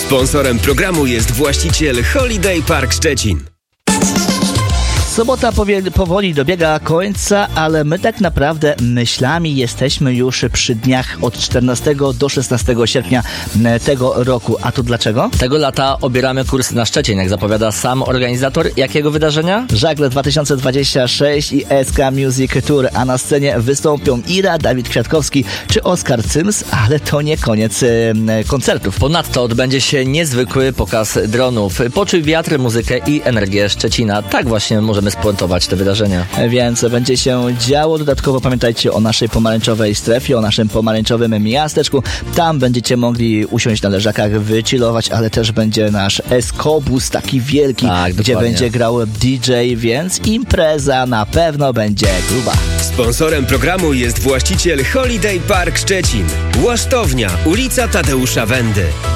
Sponsorem programu jest właściciel Holiday Park Szczecin. Sobota powoli dobiega końca, ale my tak naprawdę myślami jesteśmy już przy dniach od 14 do 16 sierpnia tego roku. A to dlaczego? Tego lata obieramy kurs na Szczecin, jak zapowiada sam organizator. Jakiego wydarzenia? Żagle 2026 i SK Music Tour, a na scenie wystąpią Ira, Dawid Kwiatkowski czy Oskar Cyms, ale to nie koniec koncertów. Ponadto odbędzie się niezwykły pokaz dronów. Poczuj wiatr, muzykę i energię Szczecina. Tak właśnie możemy spuentować te wydarzenia. Więc będzie się działo. Dodatkowo pamiętajcie o naszej pomarańczowej strefie, o naszym pomarańczowym miasteczku. Tam będziecie mogli usiąść na leżakach, wychillować, ale też będzie nasz Eskobus taki wielki, tak, gdzie dokładnie. będzie grał DJ, więc impreza na pewno będzie gruba. Sponsorem programu jest właściciel Holiday Park Szczecin. Łasztownia, ulica Tadeusza Wendy.